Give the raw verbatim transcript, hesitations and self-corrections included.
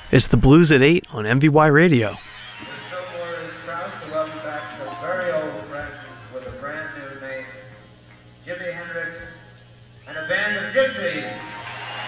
It's the Blues at eight on M V Y Radio. Fillmore is proud to welcome back some very old friends with a brand new name, Jimi Hendrix and a band of gypsies.